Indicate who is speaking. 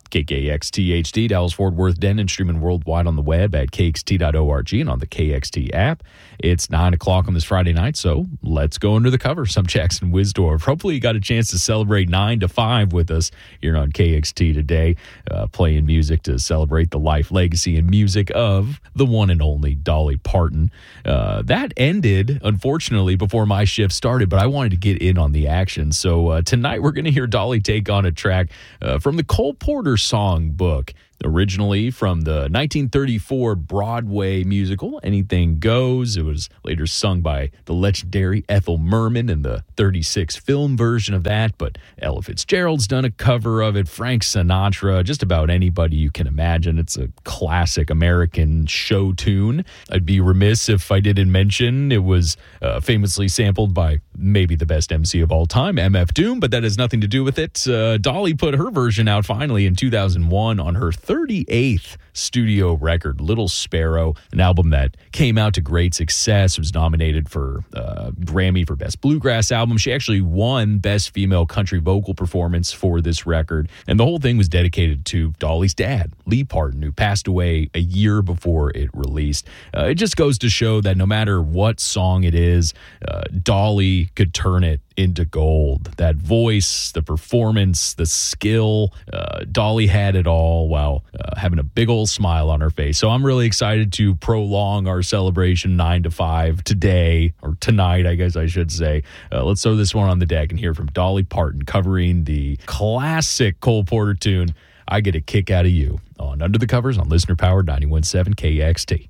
Speaker 1: KKXT-HD, Dallas, Fort Worth, Denton, streaming worldwide on the web at kxt.org and on the KXT app. It's 9 o'clock on this Friday night, so let's go under the covers. I'm Jackson Wisdorf. Hopefully you got a chance to celebrate 9 to 5 with us here on KXT today, playing music to celebrate the life, legacy, and music of the one and only Dolly Parton. That ended, unfortunately, before my shift started, but I wanted to get in on the action. So tonight we're going to hear Dolly take on a track from the Cole Porter Song Book, originally from the 1934 Broadway musical Anything Goes. It was later sung by the legendary Ethel Merman in the 36 film version of that, but Ella Fitzgerald's done a cover of it, Frank Sinatra, just about anybody you can imagine. It's a classic American show tune. I'd be remiss if I didn't mention it was famously sampled by maybe the best MC of all time, MF Doom, but that has nothing to do with it. Dolly put her version out finally in 2001 on her 38th studio record, Little Sparrow, an album that came out to great success. It was nominated for Grammy for Best Bluegrass Album. She actually won Best Female Country Vocal Performance for this record, and the whole thing was dedicated to Dolly's dad, Lee Parton, who passed away a year before it released. It just goes to show that no matter what song it is, Dolly could turn it into gold. That voice, the performance, the skill, Dolly had it all while having a big old smile on her face. So I'm really excited to prolong our celebration 9 to 5 today, or tonight, I guess I should say. Let's throw this one on the deck and hear from Dolly Parton covering the classic Cole Porter tune, I Get a Kick Out of You, on Under the Covers on Listener Powered 91.7 KXT.